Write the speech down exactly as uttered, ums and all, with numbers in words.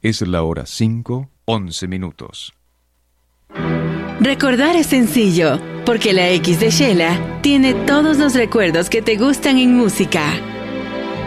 Es la hora cinco, once minutos. Recordar es sencillo, porque la X de Shela tiene todos los recuerdos que te gustan en música.